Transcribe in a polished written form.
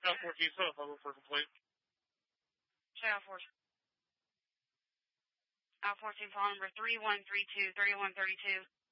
Out 14 South, I'll go for a complaint. Check out 14. Out 14, call number 3132-3132.